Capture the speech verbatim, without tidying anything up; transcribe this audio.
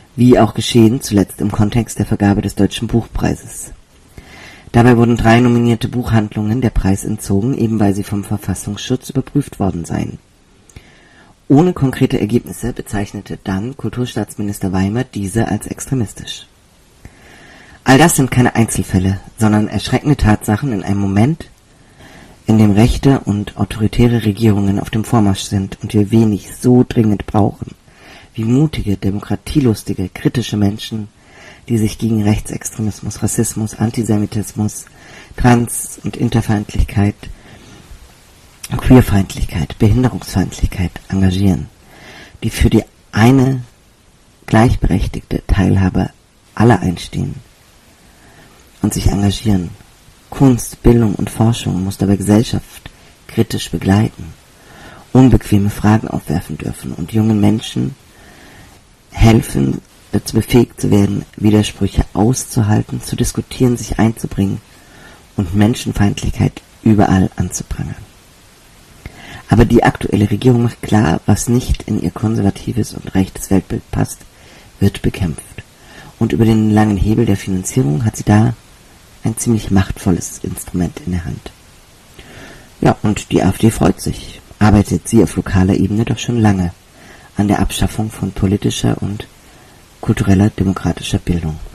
wie auch geschehen zuletzt im Kontext der Vergabe des Deutschen Buchpreises. Dabei wurden drei nominierte Buchhandlungen der Preis entzogen, eben weil sie vom Verfassungsschutz überprüft worden seien. Ohne konkrete Ergebnisse bezeichnete dann Kulturstaatsminister Weimer diese als extremistisch. All das sind keine Einzelfälle, sondern erschreckende Tatsachen in einem Moment, in dem rechte und autoritäre Regierungen auf dem Vormarsch sind und wir wenig so dringend brauchen, wie mutige, demokratielustige, kritische Menschen, die sich gegen Rechtsextremismus, Rassismus, Antisemitismus, Trans- und Interfeindlichkeit, Queerfeindlichkeit, Behinderungsfeindlichkeit engagieren, die für die eine gleichberechtigte Teilhabe aller einstehen und sich engagieren. Kunst, Bildung und Forschung muss dabei Gesellschaft kritisch begleiten, unbequeme Fragen aufwerfen dürfen und jungen Menschen helfen, dazu befähigt zu werden, Widersprüche auszuhalten, zu diskutieren, sich einzubringen und Menschenfeindlichkeit überall anzuprangern. Aber die aktuelle Regierung macht klar, was nicht in ihr konservatives und rechtes Weltbild passt, wird bekämpft. Und über den langen Hebel der Finanzierung hat sie da ein ziemlich machtvolles Instrument in der Hand. Ja, und die AfD freut sich. Arbeitet sie auf lokaler Ebene doch schon lange an der Abschaffung von politischer und kultureller demokratischer Bildung.